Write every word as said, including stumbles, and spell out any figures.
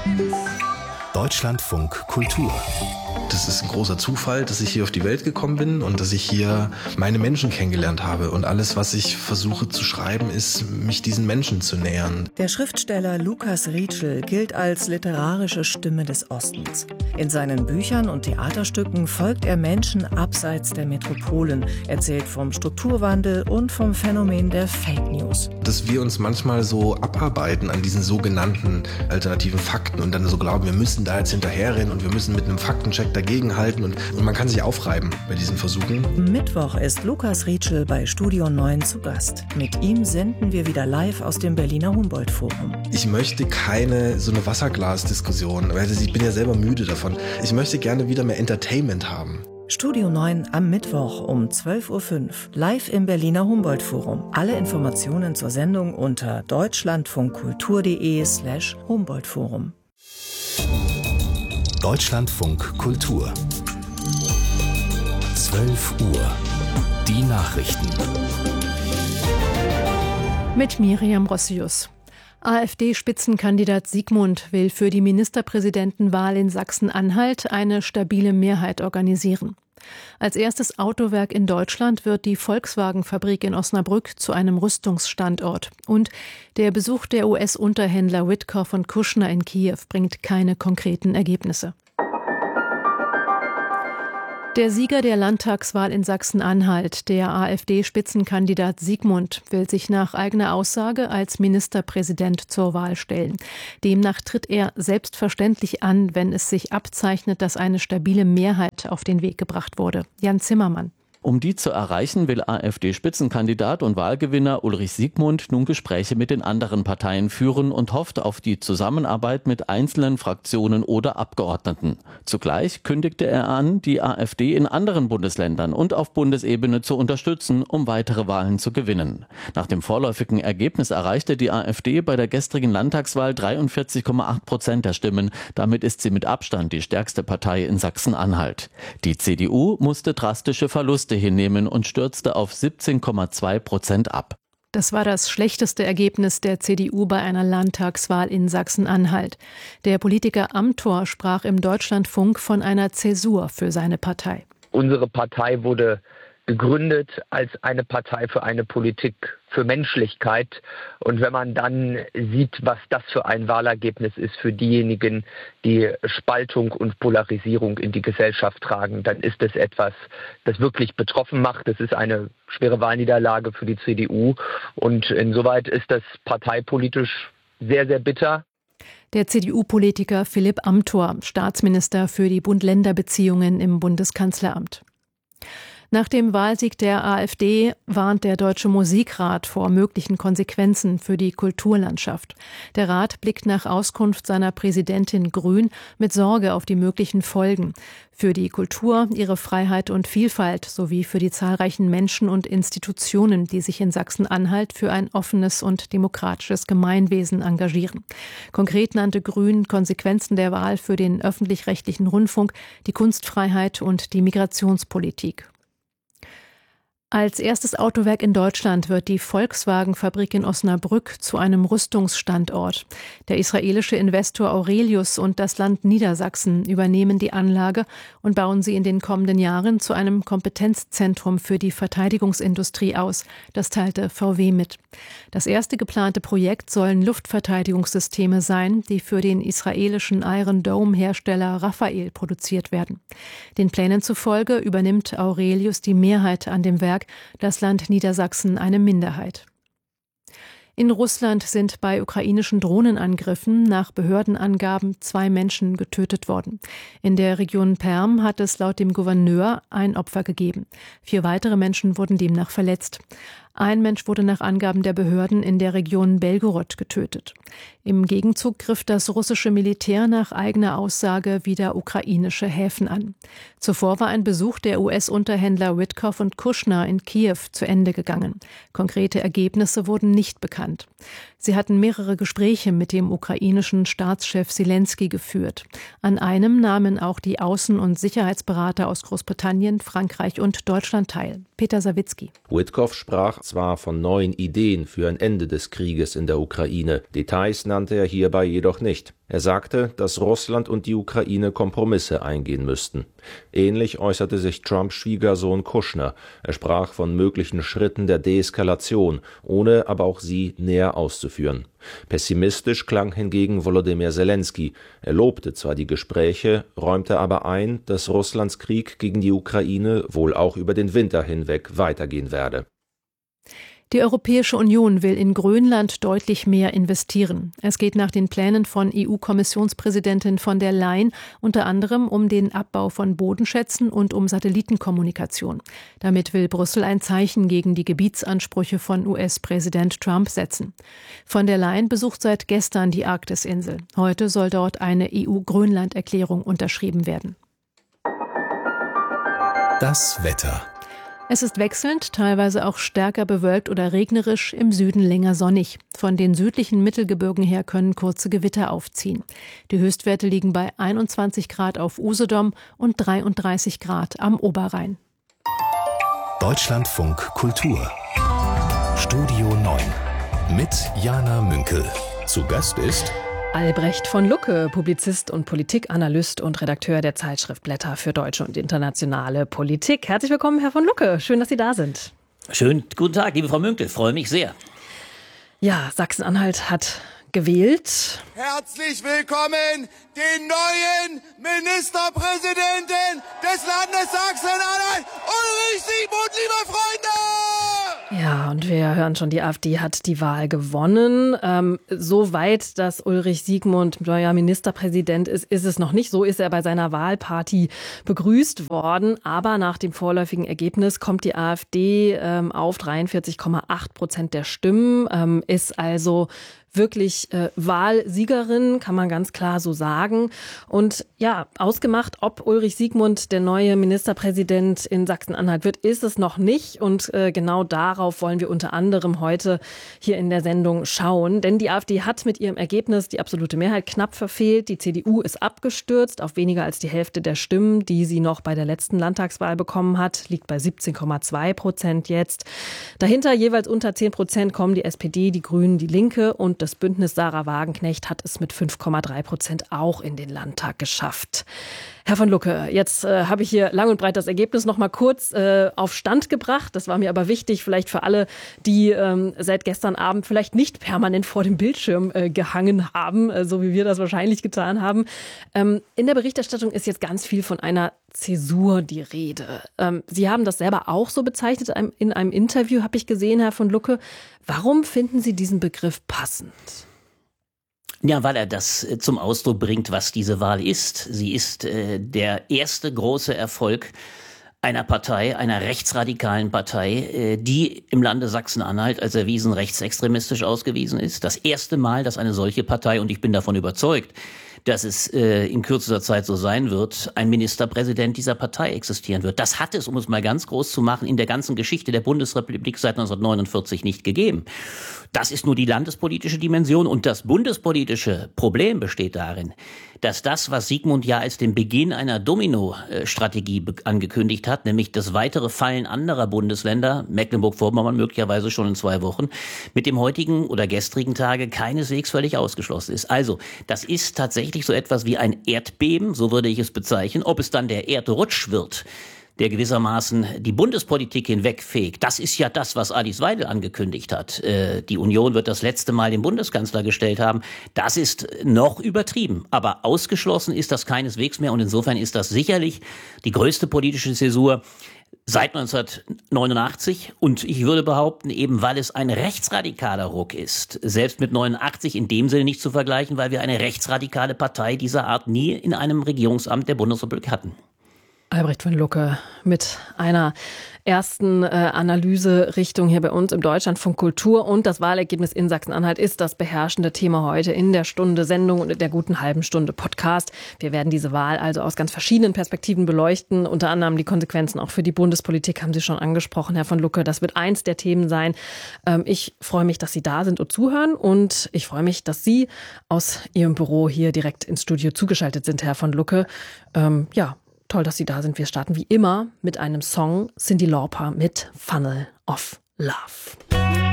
Deutschlandfunk Kultur. Das ist ein großer Zufall, dass ich hier auf die Welt gekommen bin und dass ich hier meine Menschen kennengelernt habe. Und alles, was ich versuche zu schreiben, ist, mich diesen Menschen zu nähern. Der Schriftsteller Lukas Rietschel gilt als literarische Stimme des Ostens. In seinen Büchern und Theaterstücken folgt er Menschen abseits der Metropolen, erzählt vom Strukturwandel und vom Phänomen der Fake News. Dass wir uns manchmal so abarbeiten an diesen sogenannten alternativen Fakten und dann so glauben, wir müssen da jetzt hinterherrennen und wir müssen mit einem Faktencheck dagegenhalten und, und man kann sich aufreiben bei diesen Versuchen. Mittwoch ist Lukas Rietschel bei Studio neun zu Gast. Mit ihm senden wir wieder live aus dem Berliner Humboldt-Forum. Ich möchte keine so eine Wasserglas-Diskussion, weil ich bin ja selber müde davon. Ich möchte gerne wieder mehr Entertainment haben. Studio neun am Mittwoch um zwölf Uhr fünf, live im Berliner Humboldt-Forum. Alle Informationen zur Sendung unter deutschlandfunkkultur.de slash Humboldt-Forum. Deutschlandfunk Kultur. zwölf Uhr. Die Nachrichten. Mit Miriam Rossius. AfD-Spitzenkandidat Sigmund will für die Ministerpräsidentenwahl in Sachsen-Anhalt eine stabile Mehrheit organisieren. Als erstes Autowerk in Deutschland wird die Volkswagen-Fabrik in Osnabrück zu einem Rüstungsstandort. Und der Besuch der U S-Unterhändler Witkoff und Kushner in Kiew bringt keine konkreten Ergebnisse. Der Sieger der Landtagswahl in Sachsen-Anhalt, der AfD-Spitzenkandidat Sigmund, will sich nach eigener Aussage als Ministerpräsident zur Wahl stellen. Demnach tritt er selbstverständlich an, wenn es sich abzeichnet, dass eine stabile Mehrheit auf den Weg gebracht wurde. Jan Zimmermann. Um die zu erreichen, will AfD-Spitzenkandidat und Wahlgewinner Ulrich Sigmund nun Gespräche mit den anderen Parteien führen und hofft auf die Zusammenarbeit mit einzelnen Fraktionen oder Abgeordneten. Zugleich kündigte er an, die AfD in anderen Bundesländern und auf Bundesebene zu unterstützen, um weitere Wahlen zu gewinnen. Nach dem vorläufigen Ergebnis erreichte die AfD bei der gestrigen Landtagswahl dreiundvierzig Komma acht Prozent der Stimmen. Damit ist sie mit Abstand die stärkste Partei in Sachsen-Anhalt. Die C D U musste drastische Verluste hinnehmen und stürzte auf siebzehn Komma zwei Prozent ab. Das war das schlechteste Ergebnis der C D U bei einer Landtagswahl in Sachsen-Anhalt. Der Politiker Amthor sprach im Deutschlandfunk von einer Zäsur für seine Partei. Unsere Partei wurde gegründet als eine Partei für eine Politik für Menschlichkeit. Und wenn man dann sieht, was das für ein Wahlergebnis ist für diejenigen, die Spaltung und Polarisierung in die Gesellschaft tragen, dann ist es etwas, das wirklich betroffen macht. Es ist eine schwere Wahlniederlage für die C D U. Und insoweit ist das parteipolitisch sehr, sehr bitter. Der C D U-Politiker Philipp Amthor, Staatsminister für die Bund-Länder-Beziehungen im Bundeskanzleramt. Nach dem Wahlsieg der AfD warnt der Deutsche Musikrat vor möglichen Konsequenzen für die Kulturlandschaft. Der Rat blickt nach Auskunft seiner Präsidentin Grün mit Sorge auf die möglichen Folgen für die Kultur, ihre Freiheit und Vielfalt sowie für die zahlreichen Menschen und Institutionen, die sich in Sachsen-Anhalt für ein offenes und demokratisches Gemeinwesen engagieren. Konkret nannte Grün Konsequenzen der Wahl für den öffentlich-rechtlichen Rundfunk, die Kunstfreiheit und die Migrationspolitik. Als erstes Autowerk in Deutschland wird die Volkswagen-Fabrik in Osnabrück zu einem Rüstungsstandort. Der israelische Investor Aurelius und das Land Niedersachsen übernehmen die Anlage und bauen sie in den kommenden Jahren zu einem Kompetenzzentrum für die Verteidigungsindustrie aus. Das teilte V W mit. Das erste geplante Projekt sollen Luftverteidigungssysteme sein, die für den israelischen Iron Dome-Hersteller Rafael produziert werden. Den Plänen zufolge übernimmt Aurelius die Mehrheit an dem Werk, das Land Niedersachsen eine Minderheit. In Russland sind bei ukrainischen Drohnenangriffen nach Behördenangaben zwei Menschen getötet worden. In der Region Perm hat es laut dem Gouverneur ein Opfer gegeben. Vier weitere Menschen wurden demnach verletzt. Ein Mensch wurde nach Angaben der Behörden in der Region Belgorod getötet. Im Gegenzug griff das russische Militär nach eigener Aussage wieder ukrainische Häfen an. Zuvor war ein Besuch der U S-Unterhändler Witkoff und Kushner in Kiew zu Ende gegangen. Konkrete Ergebnisse wurden nicht bekannt. Sie hatten mehrere Gespräche mit dem ukrainischen Staatschef Selenskyj geführt. An einem nahmen auch die Außen- und Sicherheitsberater aus Großbritannien, Frankreich und Deutschland teil. Peter Sawicki. Witkoff sprach zwar von neuen Ideen für ein Ende des Krieges in der Ukraine. Details nannte er hierbei jedoch nicht. Er sagte, dass Russland und die Ukraine Kompromisse eingehen müssten. Ähnlich äußerte sich Trumps Schwiegersohn Kushner. Er sprach von möglichen Schritten der Deeskalation, ohne aber auch sie näher auszuführen. Pessimistisch klang hingegen Volodymyr Zelensky. Er lobte zwar die Gespräche, räumte aber ein, dass Russlands Krieg gegen die Ukraine wohl auch über den Winter hinweg weitergehen werde. Die Europäische Union will in Grönland deutlich mehr investieren. Es geht nach den Plänen von E U-Kommissionspräsidentin von der Leyen unter anderem um den Abbau von Bodenschätzen und um Satellitenkommunikation. Damit will Brüssel ein Zeichen gegen die Gebietsansprüche von U S-Präsident Trump setzen. Von der Leyen besucht seit gestern die Arktisinsel. Heute soll dort eine E U-Grönland-Erklärung unterschrieben werden. Das Wetter. Es ist wechselnd, teilweise auch stärker bewölkt oder regnerisch, im Süden länger sonnig. Von den südlichen Mittelgebirgen her können kurze Gewitter aufziehen. Die Höchstwerte liegen bei einundzwanzig Grad auf Usedom und dreiunddreißig Grad am Oberrhein. Deutschlandfunk Kultur. Studio neun mit Jana Münkel. Zu Gast ist Albrecht von Lucke, Publizist und Politikanalyst und Redakteur der Zeitschrift Blätter für deutsche und internationale Politik. Herzlich willkommen, Herr von Lucke. Schön, dass Sie da sind. Schönen guten Tag, liebe Frau Münkel. Freue mich sehr. Ja, Sachsen-Anhalt hat gewählt. Herzlich willkommen, den neuen Ministerpräsidenten des Landes Sachsen-Anhalt, Ulrich Siegmund, liebe Freunde! Ja, und wir hören schon, die AfD hat die Wahl gewonnen. Ähm, so weit, dass Ulrich Siegmund neuer Ministerpräsident ist, ist es noch nicht. So ist er bei seiner Wahlparty begrüßt worden. Aber nach dem vorläufigen Ergebnis kommt die AfD ähm, auf dreiundvierzig Komma acht Prozent der Stimmen, ähm, ist also wirklich äh, Wahlsiegerin, kann man ganz klar so sagen. Und ja, ausgemacht, ob Ulrich Siegmund der neue Ministerpräsident in Sachsen-Anhalt wird, ist es noch nicht. Und äh, genau darauf wollen wir unter anderem heute hier in der Sendung schauen. Denn die AfD hat mit ihrem Ergebnis die absolute Mehrheit knapp verfehlt. Die C D U ist abgestürzt auf weniger als die Hälfte der Stimmen, die sie noch bei der letzten Landtagswahl bekommen hat. Liegt bei siebzehn Komma zwei Prozent jetzt. Dahinter jeweils unter zehn Prozent kommen die S P D, die Grünen, die Linke und das Bündnis Sarah Wagenknecht hat es mit fünf Komma drei Prozent auch in den Landtag geschafft. Herr von Lucke, jetzt äh, habe ich hier lang und breit das Ergebnis noch mal kurz äh, auf Stand gebracht. Das war mir aber wichtig, vielleicht für alle, die ähm, seit gestern Abend vielleicht nicht permanent vor dem Bildschirm äh, gehangen haben, äh, so wie wir das wahrscheinlich getan haben. Ähm, in der Berichterstattung ist jetzt ganz viel von einer Zäsur die Rede. Ähm, Sie haben das selber auch so bezeichnet in einem Interview, habe ich gesehen, Herr von Lucke. Warum finden Sie diesen Begriff passend? Ja, weil er das zum Ausdruck bringt, was diese Wahl ist. Sie ist äh, der erste große Erfolg einer Partei, einer rechtsradikalen Partei, äh, die im Lande Sachsen-Anhalt als erwiesen rechtsextremistisch ausgewiesen ist. Das erste Mal, dass eine solche Partei, und ich bin davon überzeugt, dass es äh, in kürzester Zeit so sein wird, ein Ministerpräsident dieser Partei existieren wird. Das hat es, um es mal ganz groß zu machen, in der ganzen Geschichte der Bundesrepublik seit neunzehnhundertneunundvierzig nicht gegeben. Das ist nur die landespolitische Dimension und das bundespolitische Problem besteht darin, dass das, was Siegmund ja als den Beginn einer Domino-Strategie angekündigt hat, nämlich das weitere Fallen anderer Bundesländer, Mecklenburg-Vorpommern möglicherweise schon in zwei Wochen, mit dem heutigen oder gestrigen Tage keineswegs völlig ausgeschlossen ist. Also, das ist tatsächlich so etwas wie ein Erdbeben, so würde ich es bezeichnen. Ob es dann der Erdrutsch wird, der gewissermaßen die Bundespolitik hinwegfegt. Das ist ja das, was Alice Weidel angekündigt hat. Äh, die Union wird das letzte Mal den Bundeskanzler gestellt haben. Das ist noch übertrieben. Aber ausgeschlossen ist das keineswegs mehr. Und insofern ist das sicherlich die größte politische Zäsur seit neunzehnhundertneunundachtzig. Und ich würde behaupten, eben weil es ein rechtsradikaler Ruck ist, selbst mit neunundachtzig in dem Sinne nicht zu vergleichen, weil wir eine rechtsradikale Partei dieser Art nie in einem Regierungsamt der Bundesrepublik hatten. Albrecht von Lucke mit einer ersten äh, Analyserichtung hier bei uns im Deutschlandfunk Kultur, und das Wahlergebnis in Sachsen-Anhalt ist das beherrschende Thema heute in der Stunde Sendung und in der guten halben Stunde Podcast. Wir werden diese Wahl also aus ganz verschiedenen Perspektiven beleuchten, unter anderem die Konsequenzen auch für die Bundespolitik haben Sie schon angesprochen, Herr von Lucke. Das wird eins der Themen sein. Ähm, ich freue mich, dass Sie da sind und zuhören, und ich freue mich, dass Sie aus Ihrem Büro hier direkt ins Studio zugeschaltet sind, Herr von Lucke. Ähm, ja, toll, dass Sie da sind. Wir starten wie immer mit einem Song, Cyndi Lauper mit Funnel of Love.